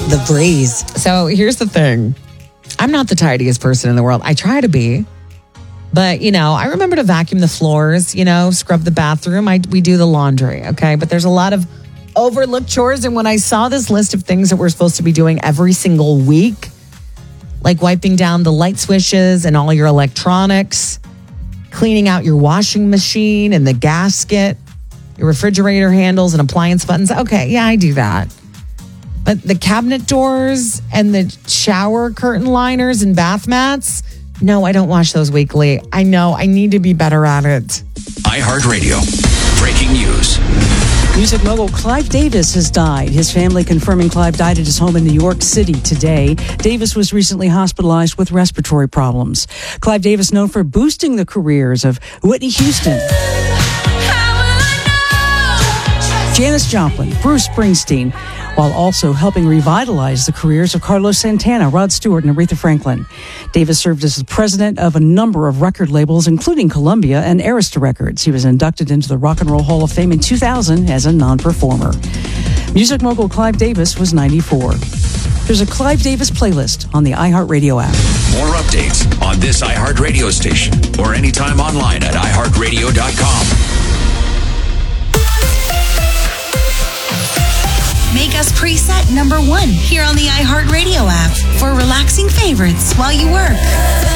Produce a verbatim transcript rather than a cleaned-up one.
the breeze. So here's the thing. I'm not the tidiest person in the world. I try to be. But, you know, I remember to vacuum the floors, you know, scrub the bathroom. I, we do the laundry, okay? But there's a lot of overlooked chores. And when I saw this list of things that we're supposed to be doing every single week, like wiping down the light switches and all your electronics, cleaning out your washing machine and the gasket, your refrigerator handles and appliance buttons. Okay, yeah, I do that. But the cabinet doors and the shower curtain liners and bath mats, no, I don't wash those weekly. I know, I need to be better at it. iHeartRadio. Breaking news. Music mogul Clive Davis has died. His family confirming Clive died at his home in New York City today. Davis was recently hospitalized with respiratory problems. Clive Davis known for boosting the careers of Whitney Houston, Janis Joplin, Bruce Springsteen, while also helping revitalize the careers of Carlos Santana, Rod Stewart, and Aretha Franklin. Davis served as the president of a number of record labels, including Columbia and Arista Records. He was inducted into the Rock and Roll Hall of Fame in two thousand as a non-performer. Music mogul Clive Davis was ninety-four. There's a Clive Davis playlist on the iHeartRadio app. More updates on this iHeartRadio station or anytime online at i heart radio dot com. Make us preset number one here on the iHeartRadio app for relaxing favorites while you work.